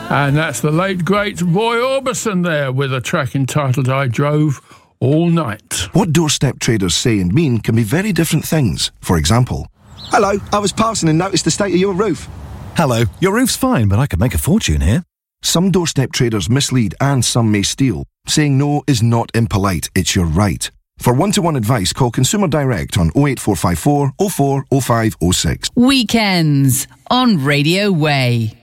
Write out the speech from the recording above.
And that's the late, great Roy Orbison there with a track entitled I Drove All Night. What doorstep traders say and mean can be very different things. For example, hello, I was passing and noticed the state of your roof. Hello, your roof's fine, but I could make a fortune here. Some doorstep traders mislead and some may steal. Saying no is not impolite, it's your right. For one-to-one advice, call Consumer Direct on 08454 04 05 06. Weekends on Radio Way.